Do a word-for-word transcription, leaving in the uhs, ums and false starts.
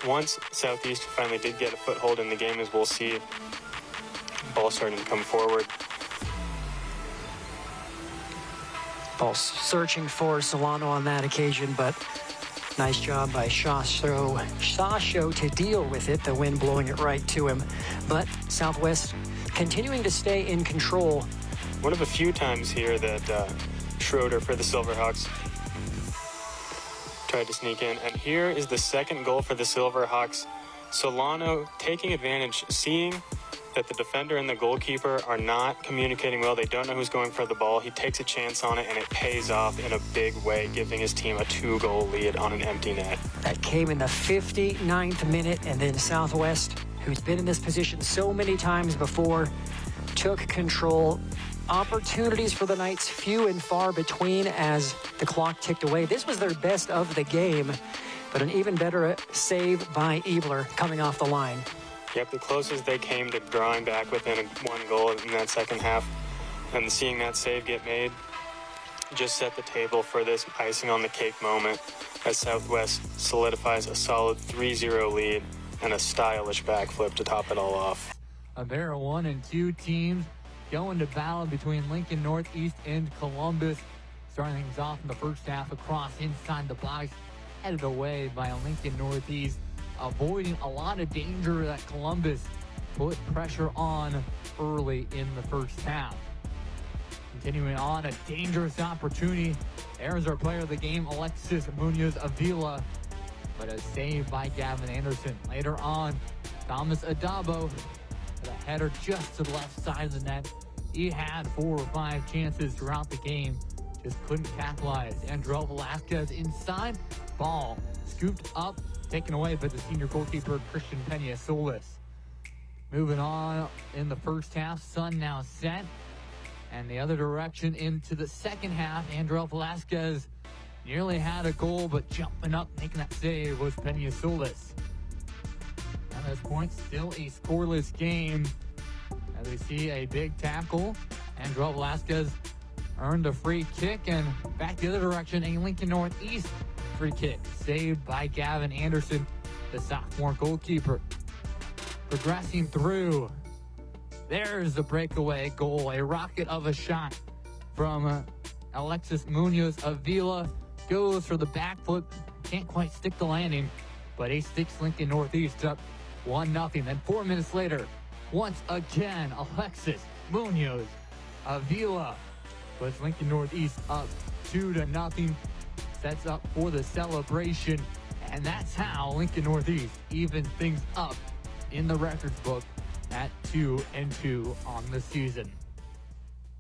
once Southeast finally did get a foothold in the game, as we'll see, ball starting to come forward. Ball searching for Solano on that occasion, but nice job by Sasho, Sasho to deal with it, the wind blowing it right to him. But Southwest continuing to stay in control. One of a few times here that uh, Schroeder for the Silverhawks tried to sneak in. And here is the second goal for the Silverhawks. Solano taking advantage, seeing that the defender and the goalkeeper are not communicating well. They don't know who's going for the ball. He takes a chance on it, and it pays off in a big way, giving his team a two-goal lead on an empty net. That came in the fifty-ninth minute, and then Southwest, who's been in this position so many times before, took control. Opportunities for the Knights few and far between as the clock ticked away. This was their best of the game, but an even better save by Ebler coming off the line. Yep, the closest they came to drawing back within a, one goal in that second half. And seeing that save get made just set the table for this icing on the cake moment as Southwest solidifies a solid three zero lead and a stylish backflip to top it all off. A pair of one and two teams going to battle between Lincoln Northeast and Columbus. Starting things off in the first half across inside the box, headed away by Lincoln Northeast, avoiding a lot of danger that Columbus put pressure on early in the first half. Continuing on, a dangerous opportunity. There's our player of the game, Alexis Munoz Avila, but a save by Gavin Anderson. Later on, Thomas Adabo with a header just to the left side of the net. He had four or five chances throughout the game, just couldn't capitalize. Andrel Velasquez inside, ball scooped up, taken away by the senior goalkeeper, Christian Pena Solis. Moving on in the first half, sun now set. And the other direction into the second half, Andrel Velasquez nearly had a goal, but jumping up, making that save was Pena Solis. At this point, still a scoreless game. As we see a big tackle, Andrel Velasquez earned a free kick, and back the other direction, a Lincoln Northeast free kick, saved by Gavin Anderson, the sophomore goalkeeper. Progressing through, there's the breakaway goal, a rocket of a shot from uh, Alexis Munoz Avila. Goes for the backflip, can't quite stick the landing, but he sticks Lincoln Northeast up one nothing. Then four minutes later, once again, Alexis Munoz Avila puts Lincoln Northeast up two to nothing. Sets up for the celebration, and that's how Lincoln Northeast evens things up in the records book at two and two on the season.